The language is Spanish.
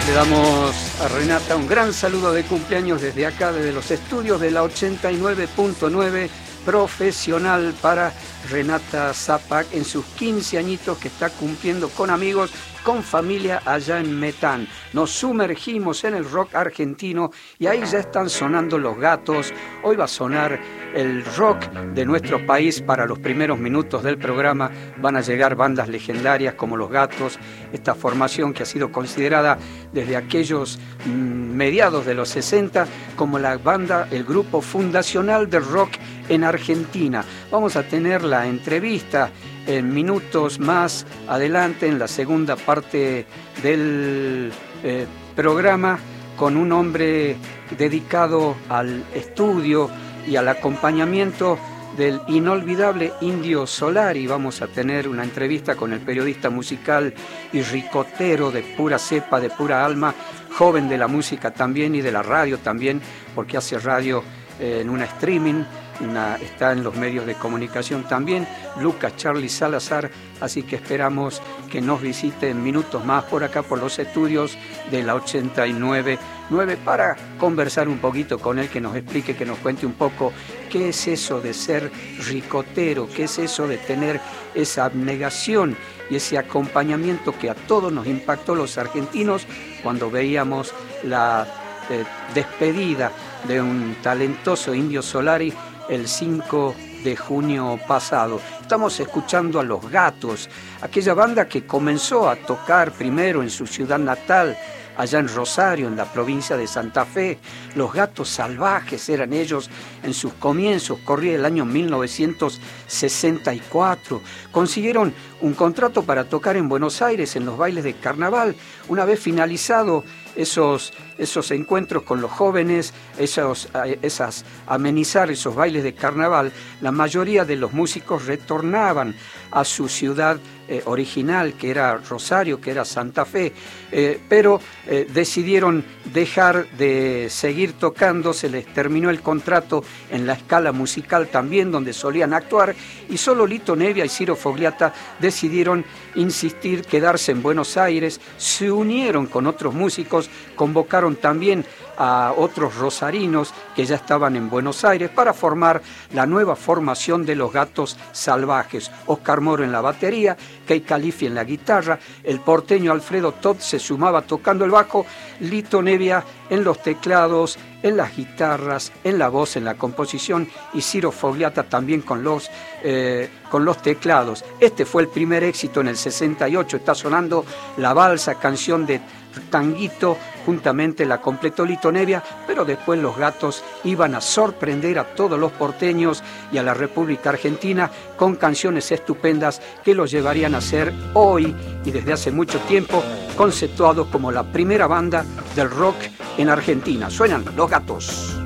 Le damos a Renata un gran saludo de cumpleaños desde acá, desde los estudios de la 89.9, profesional para Renata Zapac en sus 15 añitos que está cumpliendo con amigos, con familia allá en Metán. Nos sumergimos en el rock argentino y ahí ya están sonando Los Gatos. Hoy va a sonar el rock de nuestro país. Para los primeros minutos del programa van a llegar bandas legendarias como Los Gatos, esta formación que ha sido considerada desde aquellos mediados de los 60 como la banda, el grupo fundacional del rock en Argentina. Vamos a tener la entrevista en minutos más adelante, en la segunda parte del programa, con un hombre dedicado al estudio y al acompañamiento del inolvidable Indio Solari. Vamos a tener una entrevista con el periodista musical y ricotero de pura cepa, de pura alma, joven de la música también y de la radio también, porque hace radio en una streaming, está en los medios de comunicación también, Lucas Charlie Salazar, así que esperamos que nos visite en minutos más por acá, por los estudios de la 89.9, para conversar un poquito con él, que nos explique, que nos cuente un poco qué es eso de ser ricotero, qué es eso de tener esa abnegación y ese acompañamiento que a todos nos impactó los argentinos cuando veíamos la despedida de un talentoso Indio Solari el 5 de junio pasado. Estamos escuchando a Los Gatos, aquella banda que comenzó a tocar primero en su ciudad natal, allá en Rosario, en la provincia de Santa Fe. Los Gatos Salvajes eran ellos en sus comienzos, corría el año 1964. Consiguieron un contrato para tocar en Buenos Aires en los bailes de carnaval. Una vez finalizado esos encuentros con los jóvenes, amenizar esos bailes de carnaval, la mayoría de los músicos retornaban a su ciudad original, que era Rosario, que era Santa Fe, pero decidieron dejar de seguir tocando. Se les terminó el contrato en la Scala Musical también, donde solían actuar, y solo Lito Nevia y Ciro Fogliata decidieron insistir, quedarse en Buenos Aires. Se unieron con otros músicos, convocaron también a otros rosarinos que ya estaban en Buenos Aires para formar la nueva formación de Los Gatos Salvajes. Oscar Moro en la batería, Kei Califi en la guitarra, el porteño Alfredo Todd se sumaba tocando el bajo, Lito Nevia en los teclados, en las guitarras, en la voz, en la composición, y Ciro Fogliata también con los teclados. Este fue el primer éxito en el 68, está sonando La Balsa, canción de tanguito, juntamente la completó Lito Nevia, pero después Los Gatos iban a sorprender a todos los porteños y a la República Argentina con canciones estupendas que los llevarían a ser hoy y desde hace mucho tiempo conceptuados como la primera banda del rock en Argentina. Suenan Los Gatos.